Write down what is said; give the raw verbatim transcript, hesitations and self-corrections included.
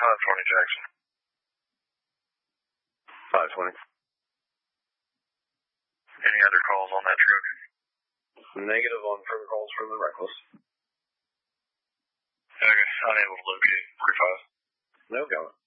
five twenty Jackson. five twenty. Any other calls on that truck? Negative on further calls from the Reckless. Okay, unable to locate forty-five. No comment.